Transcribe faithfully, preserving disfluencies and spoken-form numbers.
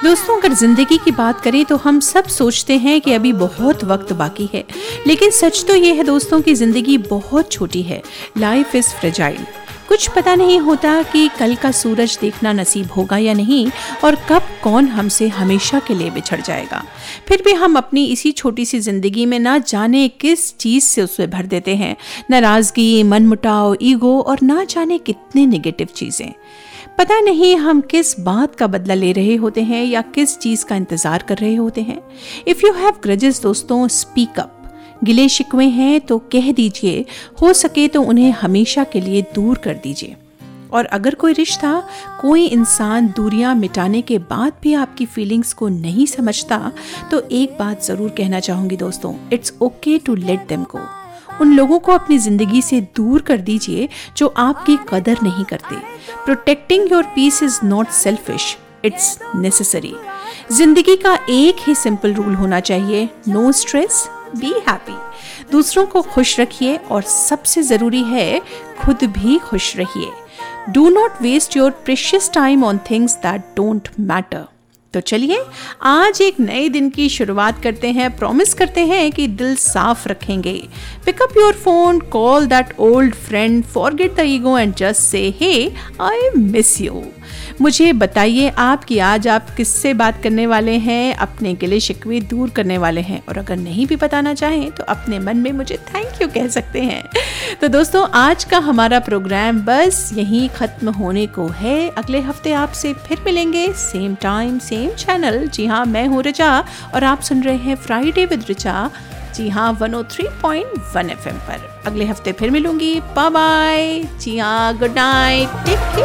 दोस्तों, अगर जिंदगी की बात करें तो हम सब सोचते हैं कि अभी बहुत वक्त बाकी है, लेकिन सच तो ये है दोस्तों कि जिंदगी बहुत छोटी है। Life is fragile. कुछ पता नहीं होता कि कल का सूरज देखना नसीब होगा या नहीं, और कब कौन हमसे हमेशा के लिए बिछड़ जाएगा। फिर भी हम अपनी इसी छोटी सी जिंदगी में ना जाने किस चीज से उसे भर देते हैं। नाराजगी, मनमुटाव, ईगो और ना जाने कितने नेगेटिव चीजें। पता नहीं हम किस बात का बदला ले रहे होते हैं या किस चीज का इंतजार कर रहे होते हैं। इफ यू हैव ग्रजेस दोस्तों, स्पीक अप। गिले शिकवे हैं तो कह दीजिए, हो सके तो उन्हें हमेशा के लिए दूर कर दीजिए। और अगर कोई रिश्ता, कोई इंसान दूरियां मिटाने के बाद भी आपकी फीलिंग्स को नहीं समझता, तो एक बात जरूर कहना चाहूंगी दोस्तों, it's okay to let them go. उन लोगों को अपनी जिंदगी से दूर कर दीजिए जो आपकी कदर नहीं करते। Protecting your peace is not selfish, it's necessary. जिंदगी का एक ही सिंपल रूल होना चाहिए, नो स्ट्रेस, बी हैप्पी। दूसरों को खुश रखिए और सबसे जरूरी है खुद भी खुश रहिए। Do not waste your precious time on things that don't matter. तो चलिए आज एक नए दिन की शुरुआत करते हैं। प्रॉमिस करते हैं कि दिल साफ रखेंगे। Pick up your phone, call that old friend, forget the ego and just say hey I miss you. मुझे बताइए आप कि आज आप किससे बात करने वाले हैं, अपने गिले शिकवे दूर करने वाले हैं। और अगर नहीं भी बताना चाहें तो अपने मन में मुझे थैंक यू कह सकते हैं। तो दोस्तों, आज का हमारा प्रोग्राम बस यहीं खत्म होने को है। अगले हफ्ते आपसे फिर मिलेंगे, सेम टाइम सेम चैनल। जी हाँ, मैं हूँ रिचा और आप सुन रहे हैं फ्राइडे विद रिचा। जी हाँ, one O three point one F M पर। अगले हफ्ते फिर मिलूंगी। Bye bye. जी हाँ, गुड नाइट, टेक केयर।